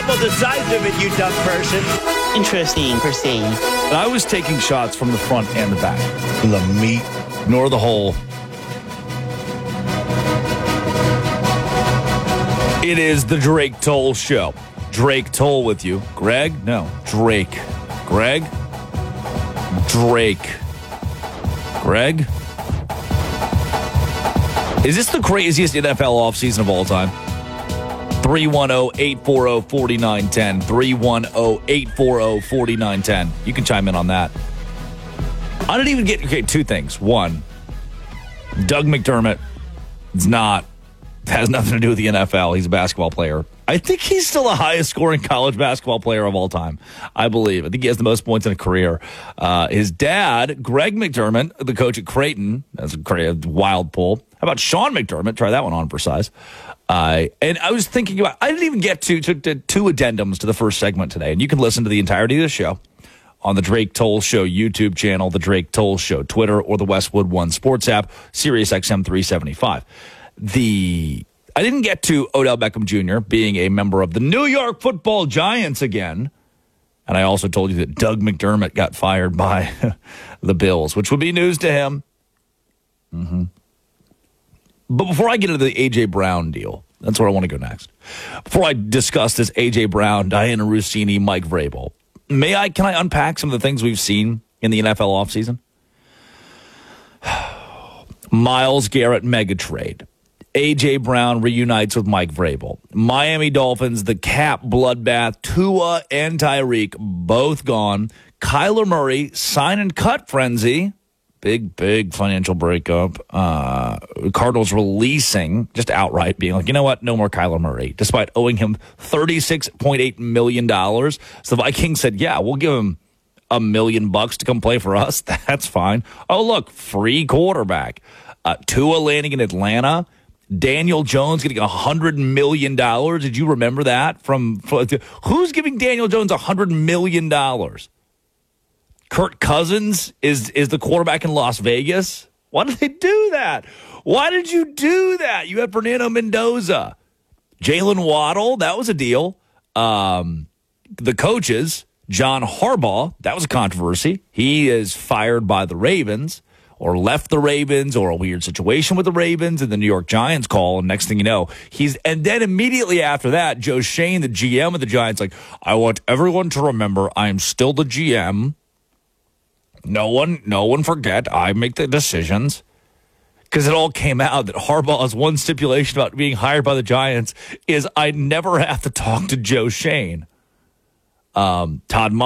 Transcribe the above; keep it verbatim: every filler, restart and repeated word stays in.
double the size of it, you dumb person. Interesting, interesting. And I was taking shots from the front and the back. The meat. Nor the hole. It is the Drake Toll Show. Drake Toll with you. Greg? No, Drake. Greg? Drake. Greg? Is this the craziest N F L offseason of all time? three one zero, eight four zero, four nine one zero. three one zero, eight four zero, four nine one zero. You can chime in on that. I didn't even get... Okay, two things. One, Doug McDermott is not... has nothing to do with the N F L. He's a basketball player. I think he's still the highest scoring college basketball player of all time. I believe. I think he has the most points in a career. Uh, his dad, Greg McDermott, the coach at Creighton, that's a crazy, wild pull. How about Sean McDermott? Try that one on for size. Uh, and I was thinking about, I didn't even get to, to, to two addendums to the first segment today. And you can listen to the entirety of the show on the Drake Toll Show YouTube channel, the Drake Toll Show Twitter, or the Westwood One Sports app, Sirius X M three seventy-five. The... I didn't get to Odell Beckham Junior being a member of the New York Football Giants again. And I also told you that Doug McDermott got fired by the Bills, which would be news to him. Mm-hmm. But before I get into the A J. Brown deal, that's where I want to go next. Before I discuss this A J. Brown, Diana Rossini, Mike Vrabel, may I, can I unpack some of the things we've seen in the N F L offseason? Myles Garrett mega trade. A J. Brown reunites with Mike Vrabel. Miami Dolphins, the cap bloodbath. Tua and Tyreek, both gone. Kyler Murray, sign and cut frenzy. Big, big financial breakup. Uh, Cardinals releasing, just outright being like, you know what? No more Kyler Murray, despite owing him thirty-six point eight million dollars. So the Vikings said, yeah, we'll give him a million bucks to come play for us. That's fine. Oh, look, free quarterback. Uh, Tua landing in Atlanta. Daniel Jones getting one hundred million dollars. Did you remember that? From, from who's giving Daniel Jones one hundred million dollars? Kirk Cousins is, is the quarterback in Las Vegas. Why did they do that? Why did you do that? You had Fernando Mendoza. Jalen Waddle, that was a deal. Um, the coaches, John Harbaugh, that was a controversy. He is fired by the Ravens. Or left the Ravens, or a weird situation with the Ravens, and the New York Giants call, and next thing you know, he's, and then immediately after that, Joe Shane, the G M of the Giants, like, I want everyone to remember I am still the G M. No one, no one forget, I make the decisions. Because it all came out that Harbaugh's one stipulation about being hired by the Giants is I never have to talk to Joe Shane. Um, Todd